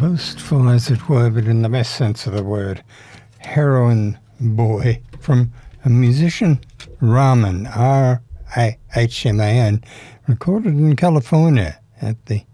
boastful, as it were, but in the best sense of the word, heroin boy from a musician, Rahman, R-A-H-M-A-N, recorded in California at the